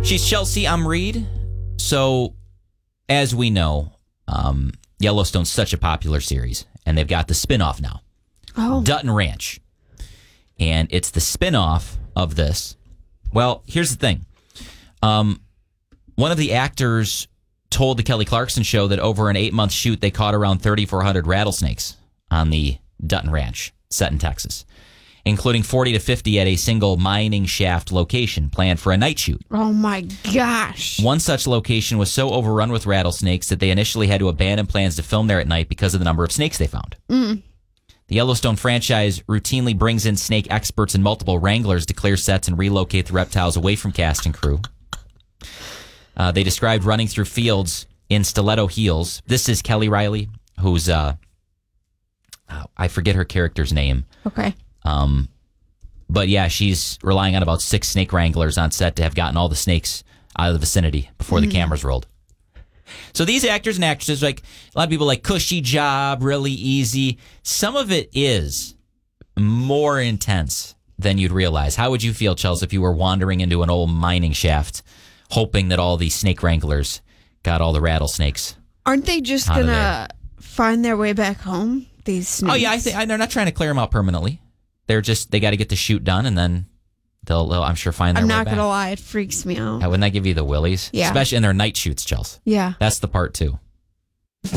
She's Chelsea. I'm Reed. So, as we know, Yellowstone's such a popular series, and they've got the spinoff now, Dutton Ranch. And it's the spinoff of this. Well, here's the thing. One of the actors told the Kelly Clarkson show that over an 8-month shoot, they caught around 3,400 rattlesnakes on the Dutton Ranch, set in Texas, including 40 to 50 at a single mining shaft location planned for a night shoot. Oh, my gosh. One such location was so overrun with rattlesnakes that they initially had to abandon plans to film there at night because of the number of snakes they found. The Yellowstone franchise routinely brings in snake experts and multiple wranglers to clear sets and relocate the reptiles away from cast and crew. They described running through fields in stiletto heels. This is Kelly Riley, who's, I forget her character's name. Okay. But yeah, she's relying on about 6 snake wranglers on set to have gotten all the snakes out of the vicinity before the cameras rolled. So these actors and actresses, like a lot of people like cushy job, really easy. Some of it is more intense than you'd realize. How would you feel, Chelsea, if you were wandering into an old mining shaft, hoping that all these snake wranglers got all the rattlesnakes? Aren't they just going to find their way back home, these snakes? Oh, yeah, I think they're not trying to clear them out permanently. They got to get the shoot done, and then they'll I'm sure, find their way back. I'm not going to lie, it freaks me out. Wouldn't that give you the willies? Yeah. Especially in their night shoots, Chelsea. Yeah. That's the part, too.